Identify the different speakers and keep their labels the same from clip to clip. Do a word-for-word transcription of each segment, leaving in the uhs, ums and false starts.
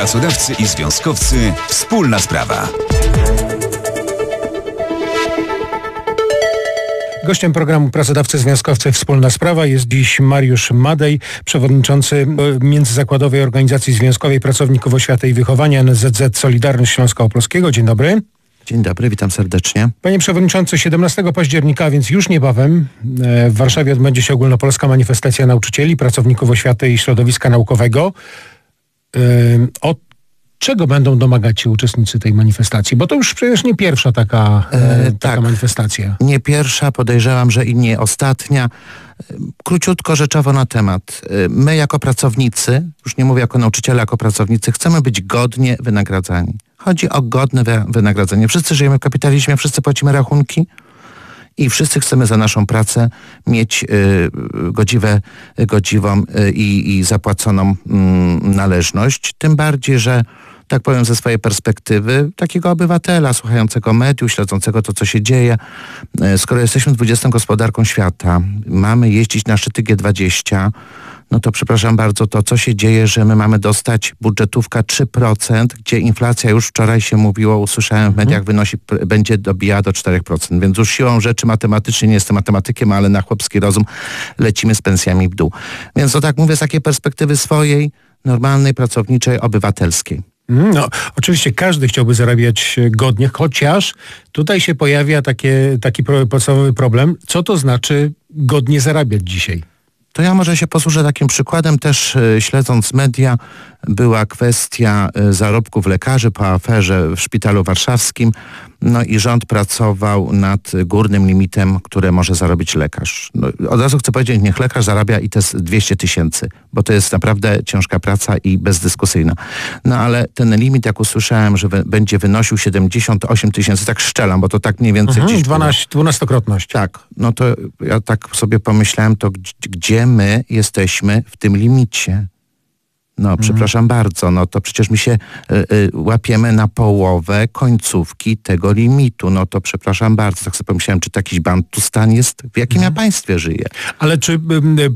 Speaker 1: Pracodawcy i związkowcy. Wspólna sprawa.
Speaker 2: Gościem programu Pracodawcy Związkowcy Wspólna Sprawa jest dziś Mariusz Madej, przewodniczący Międzyzakładowej Organizacji Związkowej Pracowników Oświaty i Wychowania N S Z Z Solidarność Śląska Opolskiego. Dzień dobry.
Speaker 3: Dzień dobry, witam serdecznie.
Speaker 2: Panie przewodniczący, siedemnastego października, więc już niebawem w Warszawie odbędzie się ogólnopolska manifestacja nauczycieli, pracowników oświaty i środowiska naukowego. Od czego będą domagać się uczestnicy tej manifestacji? Bo to już przecież nie pierwsza taka, e, taka tak, manifestacja.
Speaker 3: Nie pierwsza, podejrzewam, że i nie ostatnia. Króciutko, rzeczowo na temat. My jako pracownicy, już nie mówię jako nauczyciele, jako pracownicy, chcemy być godnie wynagradzani. Chodzi o godne wy- wynagrodzenie. Wszyscy żyjemy w kapitalizmie, wszyscy płacimy rachunki i wszyscy chcemy za naszą pracę mieć y, godziwe, godziwą y, i zapłaconą y, należność. Tym bardziej, że tak powiem ze swojej perspektywy, takiego obywatela słuchającego mediów, śledzącego to, co się dzieje. Skoro jesteśmy dwudziestą gospodarką świata, mamy jeździć na szczyty G dwadzieścia, no to przepraszam bardzo, to co się dzieje, że my mamy dostać budżetówka trzy procent, gdzie inflacja już wczoraj się mówiło, usłyszałem w mediach, wynosi, będzie dobijała do cztery procent. Więc już siłą rzeczy matematycznie, nie jestem matematykiem, ale na chłopski rozum lecimy z pensjami w dół. Więc to tak mówię z takiej perspektywy swojej, normalnej, pracowniczej, obywatelskiej.
Speaker 2: No, oczywiście każdy chciałby zarabiać godnie, chociaż tutaj się pojawia takie, taki podstawowy problem. Co to znaczy godnie zarabiać dzisiaj?
Speaker 3: To ja może się posłużę takim przykładem. Też y, śledząc media, była kwestia y, zarobków lekarzy po aferze w Szpitalu Warszawskim. No i rząd pracował nad górnym limitem, które może zarobić lekarz. No, od razu chcę powiedzieć, niech lekarz zarabia i te dwieście tysięcy, bo to jest naprawdę ciężka praca i bezdyskusyjna. No ale ten limit, jak usłyszałem, że wy, będzie wynosił siedemdziesiąt osiem tysięcy, tak szczelam, bo to tak mniej więcej
Speaker 2: mhm,
Speaker 3: gdzieś
Speaker 2: dwanaście, dwunastokrotność.
Speaker 3: Tak, no to ja tak sobie pomyślałem, to gdzie my jesteśmy w tym limicie? No, mhm. przepraszam bardzo, no to przecież my się y, y, łapiemy na połowę końcówki tego limitu. No to przepraszam bardzo, tak sobie pomyślałem, czy to jakiś bantustan jest? W jakim mhm. ja państwie żyję?
Speaker 2: Ale czy y,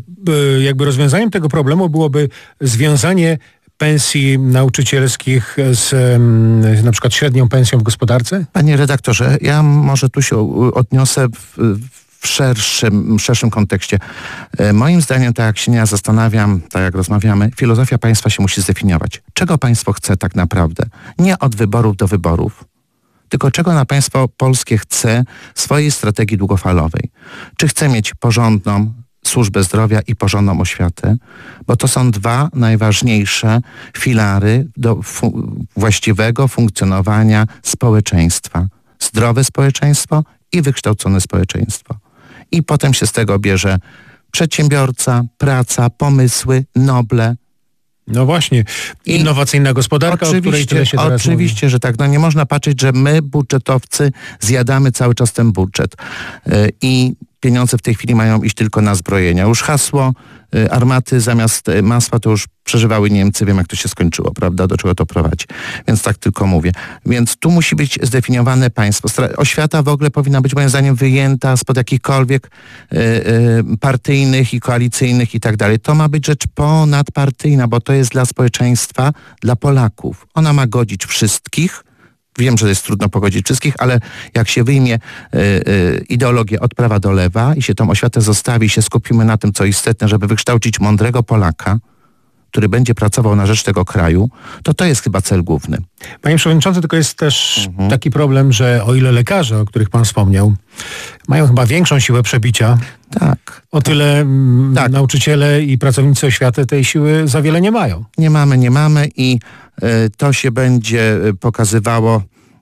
Speaker 2: y, jakby rozwiązaniem tego problemu byłoby związanie pensji nauczycielskich z y, na przykład średnią pensją w gospodarce?
Speaker 3: Panie redaktorze, ja może tu się odniosę w, w w szerszym, szerszym kontekście. E, moim zdaniem, tak jak się nie zastanawiam, tak jak rozmawiamy, filozofia państwa się musi zdefiniować. Czego państwo chce tak naprawdę? Nie od wyborów do wyborów, tylko czego na państwo polskie chce w swojej strategii długofalowej. Czy chce mieć porządną służbę zdrowia i porządną oświatę? Bo to są dwa najważniejsze filary do fu- właściwego funkcjonowania społeczeństwa. Zdrowe społeczeństwo i wykształcone społeczeństwo. I potem się z tego bierze przedsiębiorca, praca, pomysły, noble.
Speaker 2: No właśnie, innowacyjna I gospodarka, o której tyle się teraz
Speaker 3: Oczywiście,
Speaker 2: mówi.
Speaker 3: że tak. No nie można patrzeć, że my, budżetowcy, zjadamy cały czas ten budżet. Yy, I pieniądze w tej chwili mają iść tylko na zbrojenia. Już hasło y, armaty zamiast y, masła to już przeżywały Niemcy. Wiem, jak to się skończyło, prawda? Do czego to prowadzi. Więc tak tylko mówię. Więc tu musi być zdefiniowane państwo. Stra- oświata w ogóle powinna być moim zdaniem wyjęta spod jakichkolwiek y, y, partyjnych i koalicyjnych i tak dalej. To ma być rzecz ponadpartyjna, bo to jest dla społeczeństwa, dla Polaków. Ona ma godzić wszystkich. Wiem, że jest trudno pogodzić wszystkich, ale jak się wyjmie y, y, ideologię od prawa do lewa i się tą oświatę zostawi i się skupimy na tym, co istotne, żeby wykształcić mądrego Polaka, który będzie pracował na rzecz tego kraju, to to jest chyba cel główny.
Speaker 2: Panie przewodniczący, tylko jest też
Speaker 3: mhm.
Speaker 2: taki problem, że o ile lekarze, o których pan wspomniał, mają chyba większą siłę przebicia,
Speaker 3: tak,
Speaker 2: o
Speaker 3: tak.
Speaker 2: tyle m,
Speaker 3: tak.
Speaker 2: nauczyciele i pracownicy oświaty tej siły za wiele nie mają.
Speaker 3: Nie mamy, nie mamy i y, to się będzie pokazywało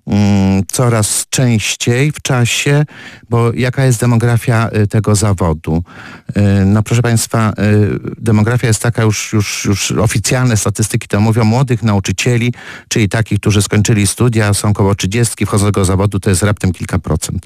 Speaker 3: coraz częściej w czasie, bo jaka jest demografia tego zawodu? No proszę państwa, demografia jest taka, już, już, już oficjalne statystyki to mówią, młodych nauczycieli, czyli takich, którzy skończyli studia, są około trzydziestki, wchodzą do tego zawodu, to jest raptem kilka procent.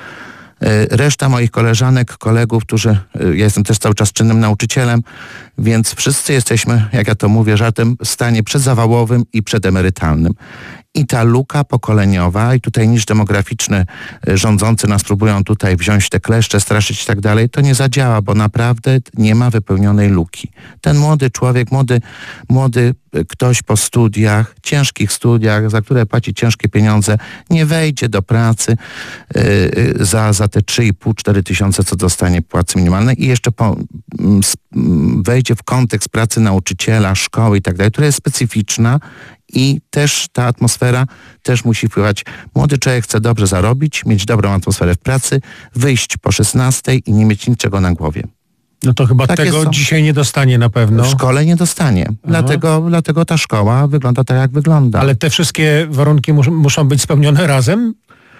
Speaker 3: Reszta moich koleżanek, kolegów, którzy, ja jestem też cały czas czynnym nauczycielem, więc wszyscy jesteśmy, jak ja to mówię żartem, w stanie przedzawałowym i przedemerytalnym. I ta luka pokoleniowa, i tutaj niż demograficzny y, rządzący nas próbują tutaj wziąć te kleszcze, straszyć i tak dalej, to nie zadziała, bo naprawdę nie ma wypełnionej luki. Ten młody człowiek, młody, młody y, ktoś po studiach, ciężkich studiach, za które płaci ciężkie pieniądze, nie wejdzie do pracy y, y, za, za te trzy i pół do czterech tysiące, co dostanie płacy minimalnej i jeszcze po, m, m, wejdzie w kontekst pracy nauczyciela, szkoły i tak dalej, która jest specyficzna. I też ta atmosfera też musi wpływać. Młody człowiek chce dobrze zarobić, mieć dobrą atmosferę w pracy, wyjść po szesnastej i nie mieć niczego na głowie.
Speaker 2: No to chyba
Speaker 3: Takie
Speaker 2: tego
Speaker 3: są.
Speaker 2: dzisiaj nie dostanie na pewno.
Speaker 3: W szkole nie dostanie. Dlatego, dlatego ta szkoła wygląda tak, jak wygląda.
Speaker 2: Ale te wszystkie warunki mus, muszą być spełnione razem?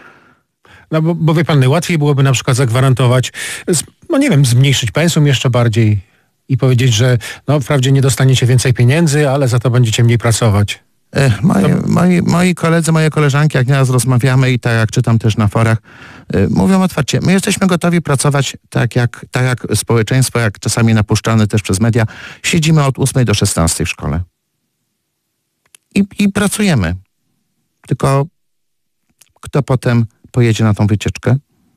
Speaker 2: No bo, bo wie pan, łatwiej byłoby na przykład zagwarantować, z- no nie wiem, zmniejszyć pensum jeszcze bardziej i powiedzieć, że no wprawdzie nie dostaniecie więcej pieniędzy, ale za to będziecie mniej pracować.
Speaker 3: Ech, moi, moi, moi koledzy, moje koleżanki, jak nieraz rozmawiamy i tak jak czytam też na forach, y, mówią otwarcie, my jesteśmy gotowi pracować tak jak, tak jak społeczeństwo, jak czasami napuszczane też przez media. Siedzimy od ósmej do szesnastej w szkole. I, I pracujemy. Tylko kto potem pojedzie na tą wycieczkę?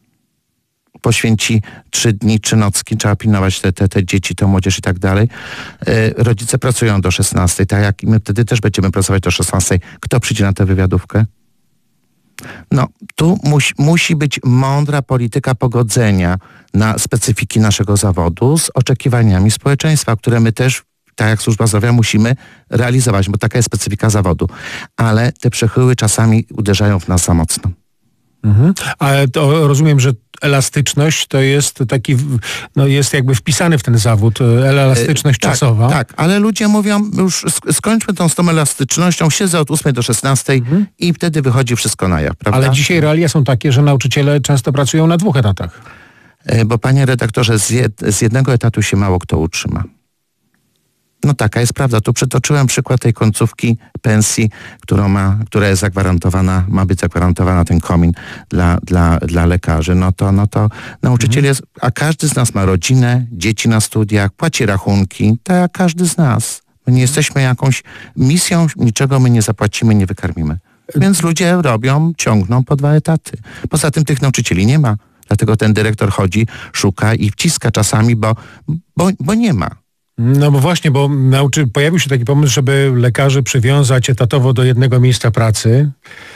Speaker 3: Poświęci trzy dni, trzy nocki, trzeba pilnować te, te, te dzieci, tę młodzież i tak dalej. Yy, rodzice pracują do szesnastej, tak jak i my wtedy też będziemy pracować do szesnastej. Kto przyjdzie na tę wywiadówkę? No, tu musi, musi być mądra polityka pogodzenia na specyfiki naszego zawodu z oczekiwaniami społeczeństwa, które my też, tak jak służba zdrowia, musimy realizować, bo taka jest specyfika zawodu. Ale te przechyły czasami uderzają w nas za mocno.
Speaker 2: Mhm. Ale to rozumiem, że elastyczność to jest taki, w- no jest jakby wpisany w ten zawód, e, elastyczność
Speaker 3: tak,
Speaker 2: czasowa.
Speaker 3: Tak, ale ludzie mówią, już sk- skończmy tą z tą elastycznością, siedzę od ósmej do szesnastej i wtedy wychodzi wszystko na jaw, prawda?
Speaker 2: Ale dzisiaj realia są takie, że nauczyciele często pracują na dwóch etatach.
Speaker 3: E, Bo panie redaktorze, z, jed, z jednego etatu się mało kto utrzyma. No taka jest prawda. Tu przytoczyłem przykład tej końcówki pensji, którą ma, która jest zagwarantowana, ma być zagwarantowana ten komin dla, dla, dla lekarzy. No to, no to nauczyciel jest, a każdy z nas ma rodzinę, dzieci na studiach, płaci rachunki, tak jak każdy z nas. My nie jesteśmy jakąś misją, niczego my nie zapłacimy, nie wykarmimy. Więc ludzie robią, ciągną po dwa etaty. Poza tym tych nauczycieli nie ma. Dlatego ten dyrektor chodzi, szuka i wciska czasami, bo, bo, bo nie ma.
Speaker 2: No bo właśnie, bo nauczy, pojawił się taki pomysł, żeby lekarzy przywiązać etatowo do jednego miejsca pracy,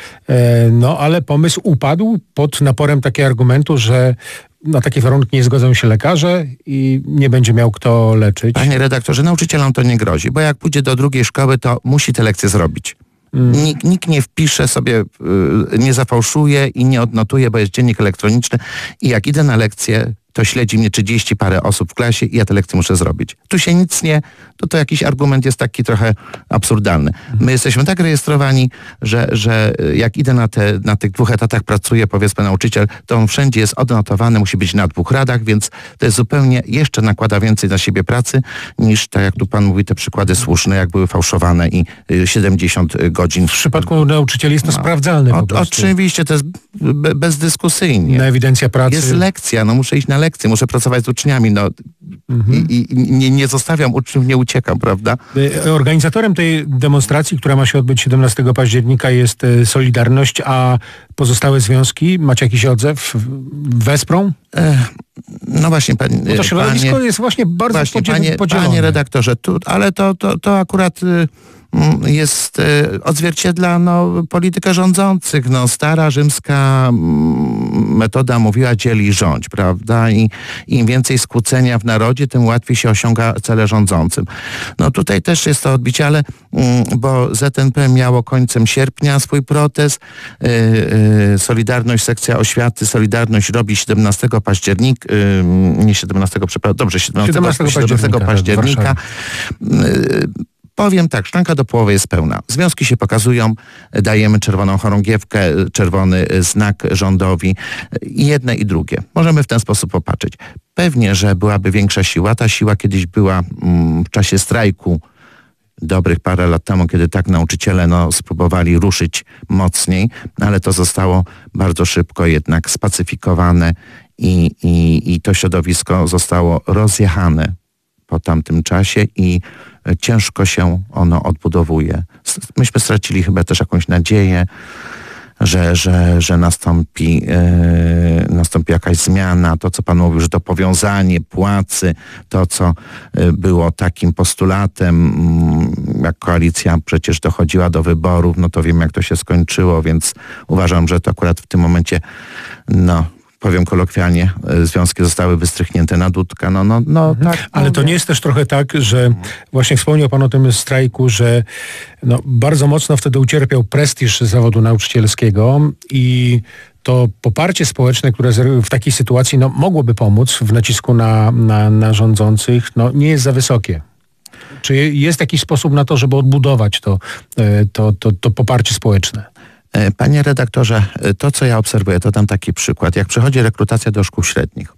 Speaker 2: e, no ale pomysł upadł pod naporem takiego argumentu, że na takie warunki nie zgodzą się lekarze i nie będzie miał kto leczyć.
Speaker 3: Panie redaktorze, nauczycielom to nie grozi, bo jak pójdzie do drugiej szkoły, to musi te lekcje zrobić. Mm. Nikt, nikt nie wpisze sobie, y, nie zafałszuje i nie odnotuje, bo jest dziennik elektroniczny i jak idę na lekcję, to śledzi mnie trzydzieści parę osób w klasie i ja te lekcje muszę zrobić. Tu się nic nie, to to jakiś argument jest taki trochę absurdalny. My jesteśmy tak rejestrowani, że, że jak idę na, te, na tych dwóch etatach, pracuję, powiedzmy nauczyciel, to on wszędzie jest odnotowany, musi być na dwóch radach, więc to jest zupełnie, jeszcze nakłada więcej na siebie pracy, niż tak jak tu pan mówi, te przykłady słuszne, jak były fałszowane i y, siedemdziesiąt godzin.
Speaker 2: W przypadku nauczycieli jest to
Speaker 3: No.
Speaker 2: sprawdzalne po
Speaker 3: O,
Speaker 2: prostu.
Speaker 3: oczywiście, to jest be, bezdyskusyjnie.
Speaker 2: Na ewidencja pracy.
Speaker 3: Jest lekcja, no muszę iść na lekcję, muszę pracować z uczniami, no
Speaker 2: Mhm.
Speaker 3: i, i nie, nie zostawiam uczniów, nie uciekam, prawda?
Speaker 2: E, Organizatorem tej demonstracji, która ma się odbyć siedemnastego października, jest e, Solidarność, a pozostałe związki, macie jakiś odzew? Wesprą?
Speaker 3: Ech, no właśnie, panie...
Speaker 2: Bo to środowisko
Speaker 3: panie,
Speaker 2: jest właśnie bardzo
Speaker 3: właśnie,
Speaker 2: podziel-
Speaker 3: panie,
Speaker 2: podzielone.
Speaker 3: panie redaktorze, tu, ale to, to, to akurat y, mm, jest, y, odzwierciedla no, politykę rządzących. No, stara rzymska mm, metoda mówiła dziel i rządź, prawda? I im więcej skłócenia w narodzie, tym łatwiej się osiąga cele rządzącym. No tutaj też jest to odbicie, ale mm, bo Z N P miało końcem sierpnia swój protest. Y, y, Solidarność, sekcja oświaty, Solidarność robi siedemnastego października, y, nie siedemnastego, przepraszam, dobrze, siedemnastego, siedemnastego października. Y, Powiem tak, szklanka do połowy jest pełna. Związki się pokazują, dajemy czerwoną chorągiewkę, czerwony znak rządowi i jedne i drugie. Możemy w ten sposób popatrzeć. Pewnie, że byłaby większa siła. Ta siła kiedyś była mm, w czasie strajku dobrych parę lat temu, kiedy tak nauczyciele no, spróbowali ruszyć mocniej, ale to zostało bardzo szybko jednak spacyfikowane i, i, i to środowisko zostało rozjechane po tamtym czasie i ciężko się ono odbudowuje. myśmy stracili chyba też jakąś nadzieję, że, że, że nastąpi, yy, nastąpi jakaś zmiana. To, co pan mówił, że to powiązanie płacy, to, co yy, było takim postulatem, yy, jak koalicja przecież dochodziła do wyborów, no to wiem, jak to się skończyło, więc uważam, że to akurat w tym momencie, no, powiem kolokwialnie, związki zostały wystrychnięte na dudka. No, no, no,
Speaker 2: mhm.
Speaker 3: tak,
Speaker 2: Ale
Speaker 3: mówię.
Speaker 2: to nie jest też trochę tak, że właśnie wspomniał pan o tym strajku, że no, bardzo mocno wtedy ucierpiał prestiż zawodu nauczycielskiego i to poparcie społeczne, które w takiej sytuacji no, mogłoby pomóc w nacisku na, na, na rządzących, no, nie jest za wysokie. Czy jest jakiś sposób na to, żeby odbudować to, to, to, to poparcie społeczne?
Speaker 3: Panie redaktorze, to co ja obserwuję, to dam taki przykład. Jak przychodzi rekrutacja do szkół średnich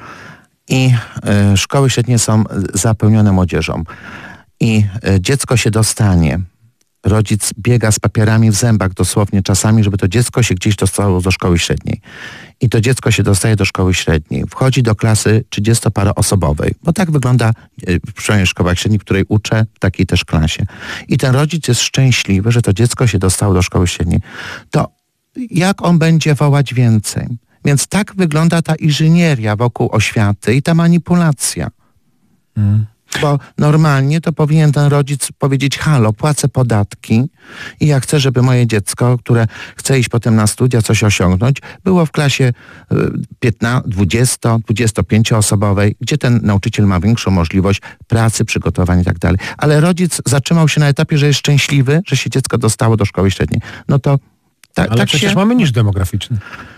Speaker 3: i y, szkoły średnie są zapełnione młodzieżą i y, dziecko się dostanie, rodzic biega z papierami w zębach dosłownie czasami, żeby to dziecko się gdzieś dostało do szkoły średniej. I to dziecko się dostaje do szkoły średniej. Wchodzi do klasy trzydziestoparoosobowej, bo tak wygląda w przynajmniej szkołach średnich, w której uczę, w takiej też klasie. I ten rodzic jest szczęśliwy, że to dziecko się dostało do szkoły średniej. To jak on będzie wołać więcej? Więc tak wygląda ta inżynieria wokół oświaty i ta manipulacja. Hmm. Bo normalnie to powinien ten rodzic powiedzieć: halo, płacę podatki i ja chcę, żeby moje dziecko, które chce iść potem na studia, coś osiągnąć, było w klasie piętnaście, dwadzieścia, dwudziestopięcioosobowej, gdzie ten nauczyciel ma większą możliwość pracy, przygotowań i tak dalej. Ale rodzic zatrzymał się na etapie, że jest szczęśliwy, że się dziecko dostało do szkoły średniej. No to ta,
Speaker 2: Ale
Speaker 3: tak
Speaker 2: przecież
Speaker 3: się...
Speaker 2: mamy niż demograficzny.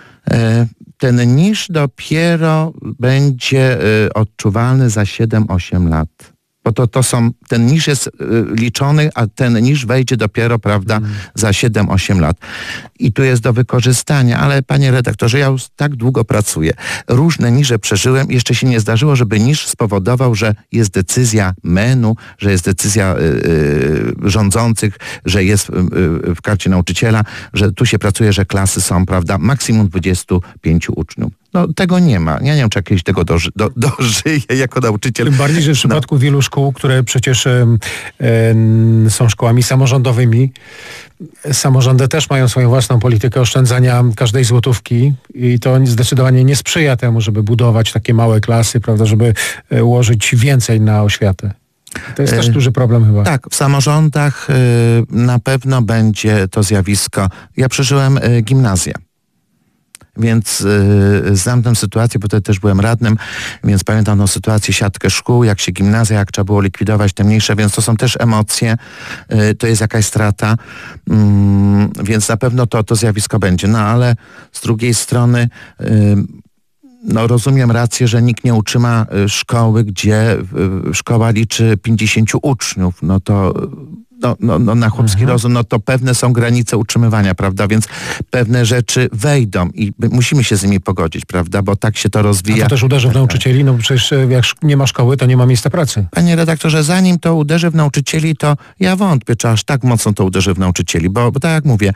Speaker 3: Ten niż dopiero będzie y, odczuwalny za siedem osiem lat. Bo to, to są, ten niż jest y, liczony, a ten niż wejdzie dopiero, prawda, mm. za siedem osiem lat. I tu jest do wykorzystania, ale panie redaktorze, ja już tak długo pracuję. Różne niże przeżyłem. Jeszcze się nie zdarzyło, żeby niż spowodował, że jest decyzja menu, że jest decyzja y, y, rządzących, że jest y, y, w karcie nauczyciela, że tu się pracuje, że klasy są, prawda, maksimum dwudziestu pięciu uczniów. No tego nie ma. Ja nie wiem, czy ja kiedyś tego doży, do, dożyję jako nauczyciel.
Speaker 2: Tym bardziej, że w przypadku no. wielu szkół, które przecież e, e, są szkołami samorządowymi, samorządy też mają swoją własną politykę oszczędzania każdej złotówki i to zdecydowanie nie sprzyja temu, żeby budować takie małe klasy, prawda, żeby e, ułożyć więcej na oświatę. To jest też duży problem chyba.
Speaker 3: Tak, w samorządach y, na pewno będzie to zjawisko. Ja przeżyłem y, gimnazję. Więc yy, znam tę sytuację, bo wtedy też byłem radnym, więc pamiętam tą sytuację, siatkę szkół, jak się gimnazja, jak trzeba było likwidować te mniejsze, więc to są też emocje, yy, to jest jakaś strata, yy, więc na pewno to, to zjawisko będzie. No ale z drugiej strony yy, no rozumiem rację, że nikt nie utrzyma szkoły, gdzie yy, szkoła liczy pięćdziesięciu uczniów, no to... No, no, no na chłopski mhm. rozum, no to pewne są granice utrzymywania, prawda, więc pewne rzeczy wejdą i musimy się z nimi pogodzić, prawda, bo tak się to rozwija.
Speaker 2: A to też uderzy w nauczycieli, no przecież jak nie ma szkoły, to nie ma miejsca pracy.
Speaker 3: Panie redaktorze, zanim to uderzy w nauczycieli, to ja wątpię, czy aż tak mocno to uderzy w nauczycieli, bo, bo tak jak mówię,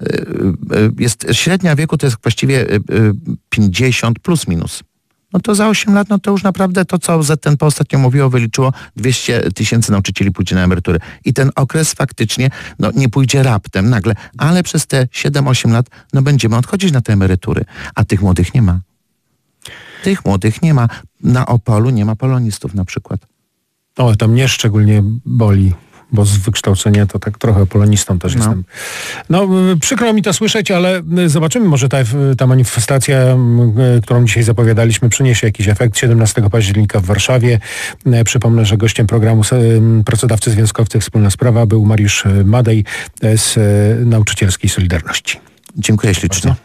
Speaker 3: jest średnia wieku to jest właściwie pięćdziesiąt plus minus. No to za osiem lat, no to już naprawdę to, co Z N P ostatnio mówiło, wyliczyło dwieście tysięcy nauczycieli pójdzie na emeryturę. I ten okres faktycznie, no nie pójdzie raptem, nagle, ale przez te siedem osiem lat, no będziemy odchodzić na te emerytury. A tych młodych nie ma. Tych młodych nie ma. Na Opolu nie ma polonistów na przykład.
Speaker 2: O, to mnie szczególnie boli, bo z wykształcenia to tak trochę polonistą też no. jestem. No, przykro mi to słyszeć, ale zobaczymy, może ta, ta manifestacja, którą dzisiaj zapowiadaliśmy, przyniesie jakiś efekt. siedemnastego października w Warszawie. Przypomnę, że gościem programu Pracodawcy Związkowcy Wspólna Sprawa był Mariusz Madej z Nauczycielskiej Solidarności.
Speaker 3: Dziękuję ślicznie.